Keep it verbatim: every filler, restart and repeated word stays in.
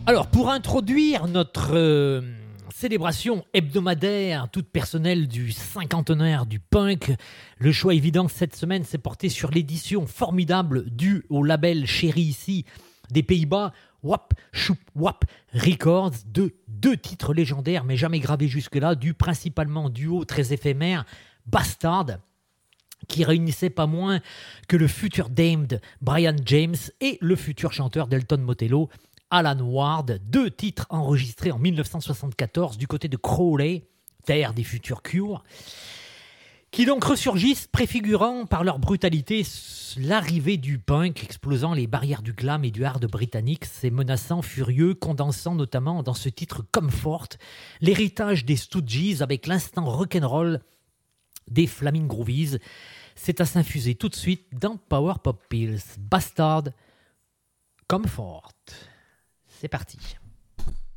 Alors, pour introduire notre euh, célébration hebdomadaire toute personnelle du cinquantenaire du punk, le choix évident cette semaine s'est porté sur l'édition formidable due au label chéri ici des Pays-Bas, Wap Choup Wap Records, de deux titres légendaires mais jamais gravés jusque-là, du principalement duo très éphémère Bastard, qui réunissait pas moins que le futur Damned Brian James et le futur chanteur d'Elton Motello, Alan Ward, deux titres enregistrés en dix-neuf cent soixante-quatorze du côté de Crawley, terre des futurs Cure, qui donc ressurgissent, préfigurant par leur brutalité l'arrivée du punk, explosant les barrières du glam et du hard britannique, ces menaçants furieux, condensant notamment dans ce titre Comfort l'héritage des Stooges avec l'instant rock'n'roll des Flaming Groovies. C'est à s'infuser tout de suite dans Power Pop Pills. Bastard, Comfort. C'est parti.